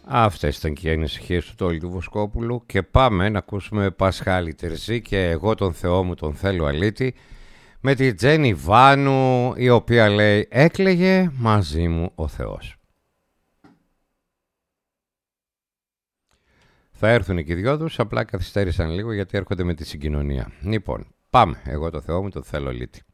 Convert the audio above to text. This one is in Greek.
Αυτές ήταν και οι ανησυχίες του Τόλι του Βοσκόπουλου και πάμε να ακούσουμε Πασχάλη Τερζή και εγώ τον Θεό μου τον θέλω αλήτη με τη Τζένι Βάνου, η οποία λέει «Έκλαιγε μαζί μου ο Θεός». Θα έρθουν και οι δυο τους, απλά καθυστέρησαν λίγο γιατί έρχονται με τη συγκοινωνία. Λοιπόν, πάμε, εγώ το Θεό μου τον θέλω αλήτη.